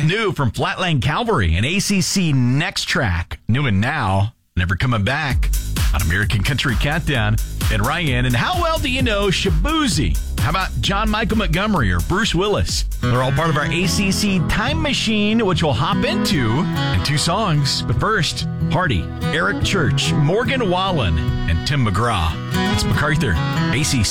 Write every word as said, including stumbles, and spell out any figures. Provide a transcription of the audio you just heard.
new from Flatland Calvary and A C C Next Track. New and Now, Never Coming Back on American Country Countdown. And Ryan, and how well do you know Shaboozey? How about John Michael Montgomery or Bruce Willis? They're all part of our A C C Time Machine, which we'll hop into in two songs. But first, Hardy, Eric Church, Morgan Wallen, and Tim McGraw. It's MacArthur, A C C.